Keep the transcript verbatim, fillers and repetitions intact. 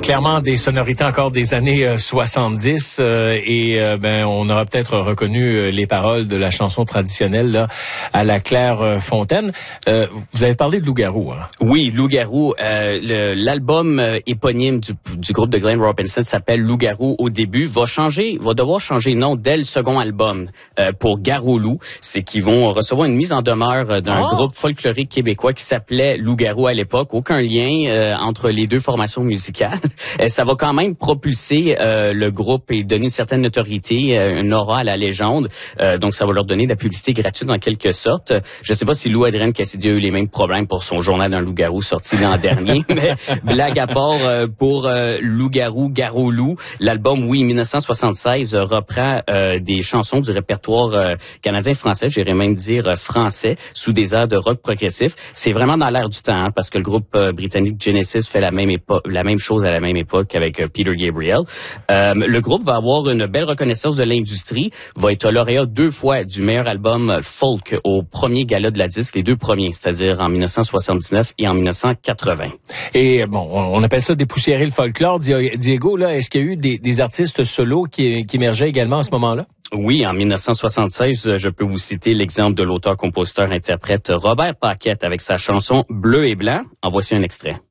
Clairement, des sonorités encore des années euh, soixante-dix euh, et euh, ben on aura peut-être reconnu euh, les paroles de la chanson traditionnelle là, à la Claire euh, Fontaine. Euh, vous avez parlé de Loup-garou. Hein? Oui, Loup-garou. Euh, le, l'album euh, éponyme du, du groupe de Glenn Robinson s'appelle Loup-garou au début. Va changer, va devoir changer de nom dès le second album euh, pour Garou-loup. C'est qu'ils vont recevoir une mise en demeure d'un oh. groupe folklorique québécois qui s'appelait Loup-garou à l'époque. Aucun lien euh, entre les deux formations musicales. Ça va quand même propulser euh, le groupe et donner une certaine notoriété, euh, une aura à la légende. Euh, donc, ça va leur donner de la publicité gratuite en quelque sorte. Je ne sais pas si Lou Adrienne Cassidy a eu les mêmes problèmes pour son journal d'un loup-garou sorti l'an dernier, mais blague à part, euh, pour euh, Loup-garou, Garou-loup, l'album, oui, dix-neuf cent soixante-seize euh, reprend euh, des chansons du répertoire euh, canadien-français, j'irais même dire euh, français, sous des airs de rock progressif. C'est vraiment dans l'air du temps, hein, parce que le groupe euh, britannique Genesis fait la même époque, la même chose à la même époque avec euh, Peter Gabriel. Euh, le groupe va avoir une belle reconnaissance de l'industrie, va être lauréat deux fois du meilleur album folk au premier gala de la disque, les deux premiers, c'est-à-dire en dix-neuf cent soixante-dix-neuf et en dix-neuf cent quatre-vingts. Et bon, on appelle ça dépoussiérer le folklore. Diego, là, est-ce qu'il y a eu des, des artistes solos qui, qui émergeaient également à ce moment-là? Oui, en dix-neuf cent soixante-seize, je peux vous citer l'exemple de l'auteur-compositeur-interprète Robert Paquette avec sa chanson Bleu et blanc. En voici un extrait.